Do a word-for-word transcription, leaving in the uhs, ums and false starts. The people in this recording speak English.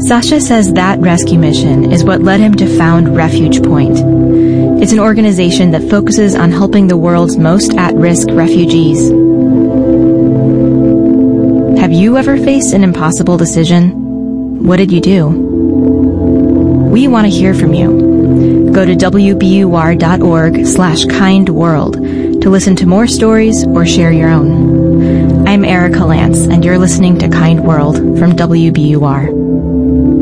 Sasha says that rescue mission is what led him to found Refuge Point. It's an organization that focuses on helping the world's most at-risk refugees. Have you ever faced an impossible decision? What did you do? We want to hear from you. Go to W B U R dot org slash kind world to listen to more stories or share your own. I'm Erica Lance, and you're listening to Kind World from W B U R.